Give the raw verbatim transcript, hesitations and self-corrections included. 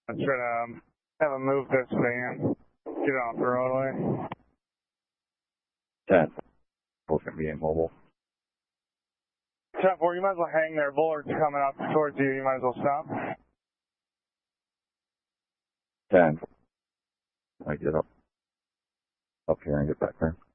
I'm trying to um, have him move this van, get it off the roadway. ten. Both going to be immobile. ten four, you might as well hang there. Bullard's coming up towards you. You might as well stop. ten. I get up, up here and get back there.